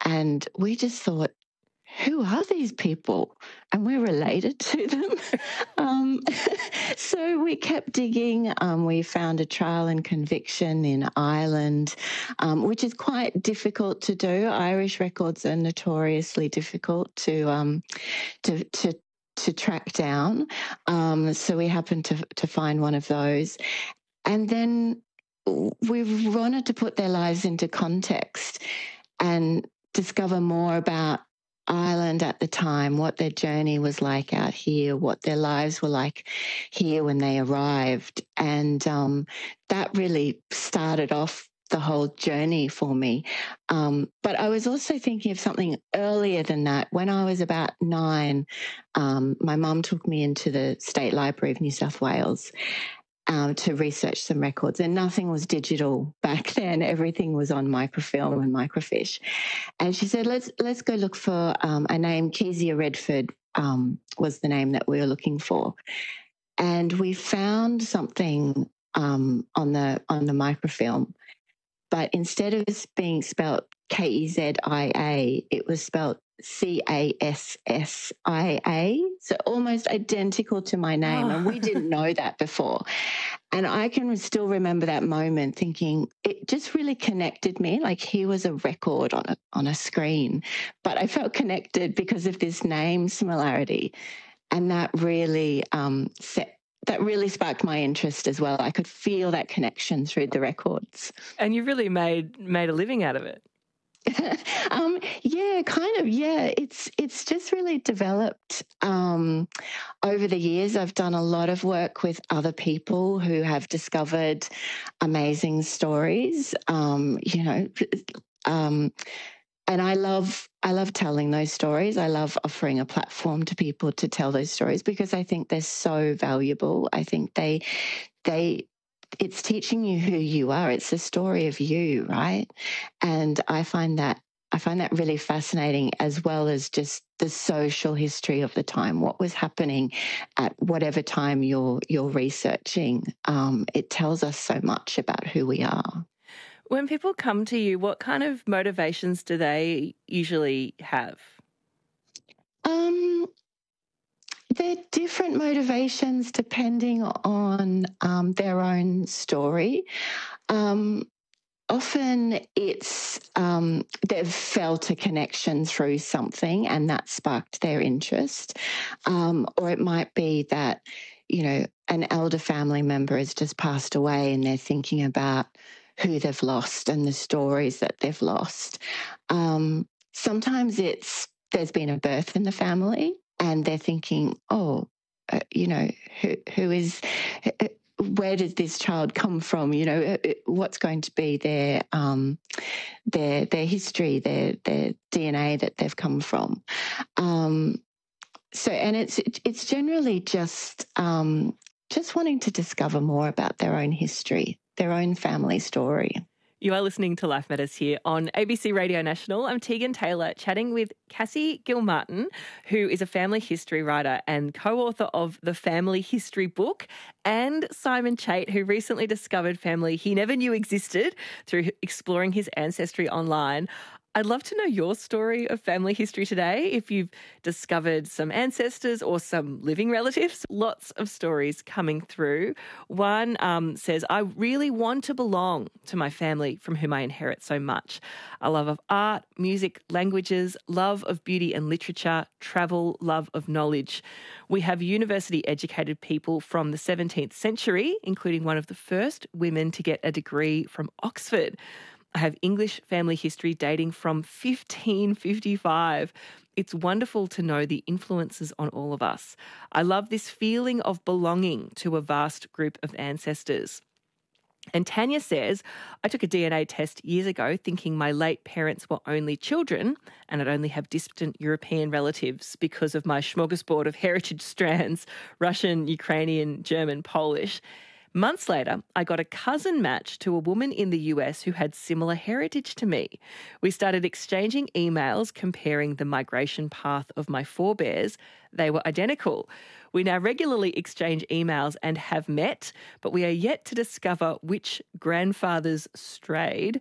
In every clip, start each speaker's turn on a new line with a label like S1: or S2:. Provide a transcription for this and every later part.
S1: And we just thought, who are these people? And we're related to them. So we kept digging. We found a trial and conviction in Ireland, which is quite difficult to do. Irish records are notoriously difficult to track down. So we happened to find one of those. And then we wanted to put their lives into context and discover more about Ireland at the time, what their journey was like out here, what their lives were like here when they arrived. And that really started off the whole journey for me. But I was also thinking of something earlier than that. When I was about 9, my mum took me into the State Library of New South Wales to research some records, and nothing was digital back then. Everything was on microfilm and microfiche. And she said, let's go look for a name. Kezia Redford was the name that we were looking for. And we found something on the microfilm, but instead of it being spelled Kezia, it was spelled Cassia, so almost identical to my name. And we didn't know that before. And I can still remember that moment thinking it just really connected me. Like he was a record on a screen, but I felt connected because of this name similarity. And that really sparked my interest as well. I could feel that connection through the records.
S2: And you really made a living out of it.
S1: Yeah, kind of. Yeah, it's just really developed over the years. I've done a lot of work with other people who have discovered amazing stories. And I love telling those stories. I love offering a platform to people to tell those stories because I think they're so valuable. I think it's teaching you who you are. It's the story of you, right? And I find that really fascinating, as well as just the social history of the time, what was happening at whatever time you're researching. It tells us so much about who we are.
S2: When people come to you, what kind of motivations do they usually have?
S1: There are different motivations depending on their own story. Often it's they've felt a connection through something and that sparked their interest. Or it might be that, an elder family member has just passed away and they're thinking about who they've lost and the stories that they've lost. Sometimes there's been a birth in the family and they're thinking, who is, where does this child come from? What's going to be their history, their DNA that they've come from. And it's generally just wanting to discover more about their own history, their own family story.
S2: You are listening to Life Matters here on ABC Radio National. I'm Tegan Taylor, chatting with Cassie Gilmartin, who is a family history writer and co-author of the Family History book, and Simon Chait, who recently discovered family he never knew existed through exploring his ancestry online. I'd love to know your story of family history today. If you've discovered some ancestors or some living relatives, lots of stories coming through. One says, I really want to belong to my family from whom I inherit so much. A love of art, music, languages, love of beauty and literature, travel, love of knowledge. We have university-educated people from the 17th century, including one of the first women to get a degree from Oxford. I have English family history dating from 1555. It's wonderful to know the influences on all of us. I love this feeling of belonging to a vast group of ancestors. And Tanya says, I took a DNA test years ago thinking my late parents were only children and I'd only have distant European relatives because of my smorgasbord of heritage strands, Russian, Ukrainian, German, Polish. Months later, I got a cousin match to a woman in the US who had similar heritage to me. We started exchanging emails comparing the migration path of my forebears. They were identical. We now regularly exchange emails and have met, but we are yet to discover which grandfathers strayed.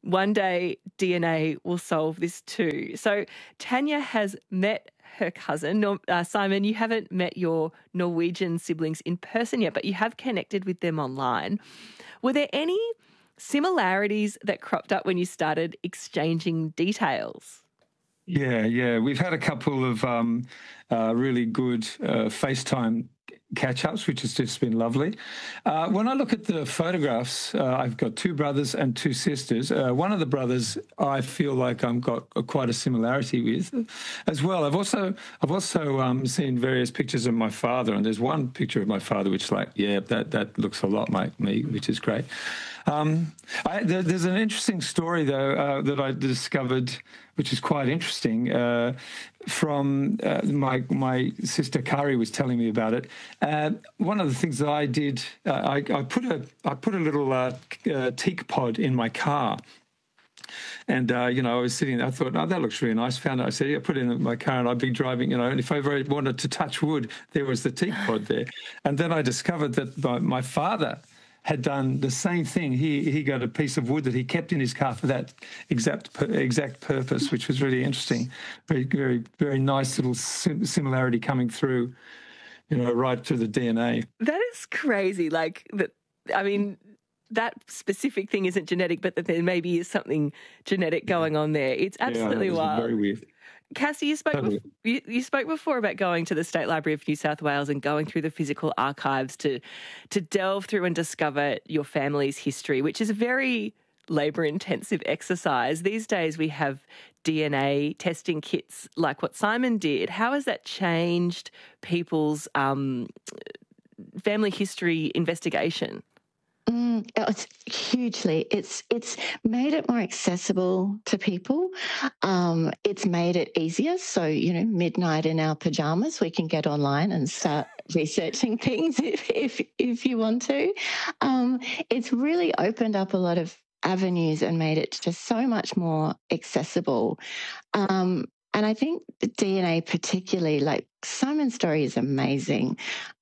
S2: one day DNA will solve this too. So Tanya has met her cousin. Simon, you haven't met your Norwegian siblings in person yet, but you have connected with them online. Were there any similarities that cropped up when you started exchanging details?
S3: Yeah. We've had a couple of really good FaceTime catch-ups, which has just been lovely. When I look at the photographs, I've got two brothers and two sisters. One of the brothers I feel like I've got quite a similarity with as well. I've also seen various pictures of my father, and there's one picture of my father which that looks a lot like me, which is great. There's an interesting story, though, that I discovered, which is quite interesting, from my sister Kari was telling me about it. One of the things that I did, I put a little teak pod in my car. And, I was sitting there, I thought, oh, that looks really nice. Found it. I said, yeah, put it in my car and I'd be driving, and if I ever wanted to touch wood, there was the teak pod there. And then I discovered that my father had done the same thing. He got a piece of wood that he kept in his car for that exact purpose, which was really interesting. Very, very, very nice little similarity coming through, right through the DNA.
S2: That is crazy. That specific thing isn't genetic, but that there maybe is something genetic going on there. It's absolutely wild.
S3: Very weird.
S2: Cassie, you spoke before about going to the State Library of New South Wales and going through the physical archives to delve through and discover your family's history, which is a very labour-intensive exercise. These days we have DNA testing kits like what Simon did. How has that changed people's family history investigation?
S1: It's hugely. It's made it more accessible to people. It's made it easier. So, midnight in our pajamas, we can get online and start researching things if you want to. It's really opened up a lot of avenues and made it just so much more accessible. And I think the DNA particularly, like Simon's story is amazing.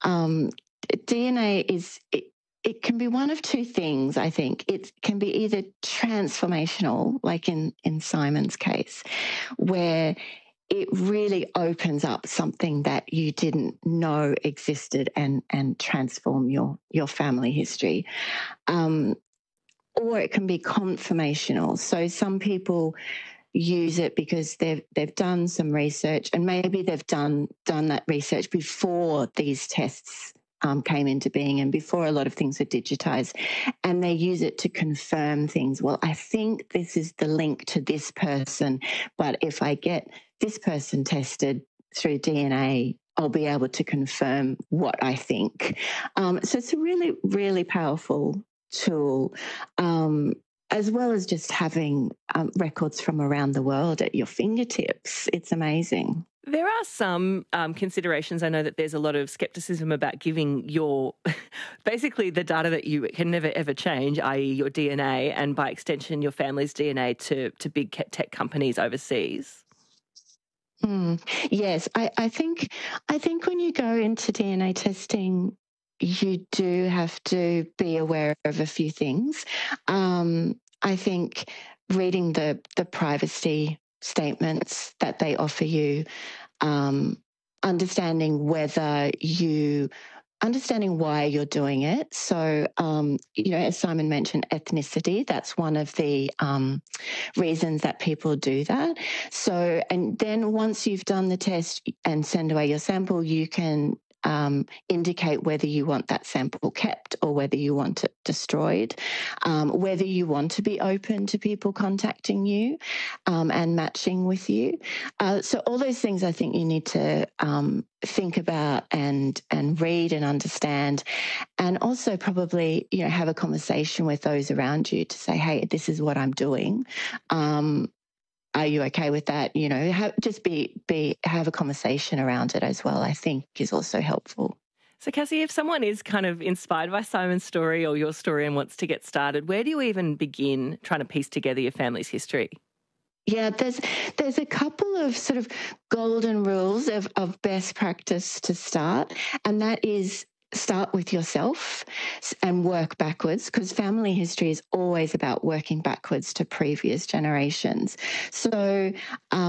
S1: DNA it can be one of two things, I think. It can be either transformational, like in Simon's case, where it really opens up something that you didn't know existed and transform your family history. Or it can be confirmational. So some people use it because they've done some research, and maybe they've done that research before these tests came into being and before a lot of things were digitized, and they use it to confirm things. Well, I think this is the link to this person, but if I get this person tested through DNA, I'll be able to confirm what I think. So it's a really, really powerful tool, as well as just having records from around the world at your fingertips. It's amazing.
S2: There are some considerations. I know that there's a lot of skepticism about giving basically the data that you can never, ever change, i.e. your DNA, and by extension your family's DNA to big tech companies overseas.
S1: Yes, I think when you go into DNA testing, you do have to be aware of a few things. I think reading the privacy statements that they offer you, understanding why you're doing it. So, as Simon mentioned, ethnicity, that's one of the reasons that people do that. So, and then once you've done the test and send away your sample, you can indicate whether you want that sample kept or whether you want it destroyed, whether you want to be open to people contacting you and matching with you. So all those things I think you need to think about and read and understand, and also probably have a conversation with those around you to say, hey, this is what I'm doing. Are you okay with that? Have a conversation around it as well, I think is also helpful.
S2: So, Cassie, if someone is kind of inspired by Simon's story or your story and wants to get started, where do you even begin trying to piece together your family's history?
S1: Yeah, there's a couple of sort of golden rules of best practice to start, and that is start with yourself and work backwards, because family history is always about working backwards to previous generations. So